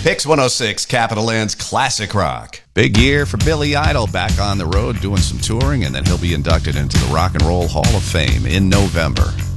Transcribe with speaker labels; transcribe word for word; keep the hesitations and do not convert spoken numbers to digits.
Speaker 1: Hicks one oh six, Capital Land's Classic Rock.
Speaker 2: Big year for Billy Idol, back on the road doing some touring, and then he'll be inducted into the Rock and Roll Hall of Fame in November.